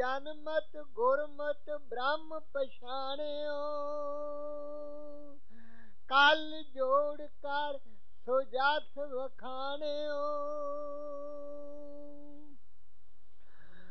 ਜਨਮਤ ਗੁਰਮਤ ਬ੍ਰਹਮ ਪਛਾਣਿਓ। ਕਲ ਜੋੜ ਕਰ ਸੋ ਜਸ ਵਖਾਣਿਓ।